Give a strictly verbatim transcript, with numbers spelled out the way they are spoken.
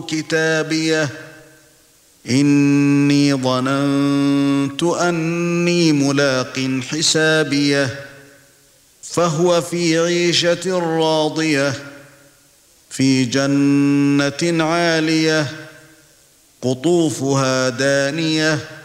كتابيه إني ظننت أني ملاق حسابيه فهو في عيشة راضية في جنة عالية قطوفها دانية